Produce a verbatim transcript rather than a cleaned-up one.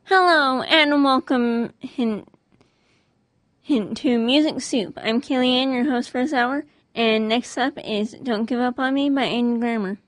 Hello and welcome hint, hint to Music Soup. I'm Kaylee Ann, your host for this hour, and next up is Don't Give Up on Me by Andy Grammer.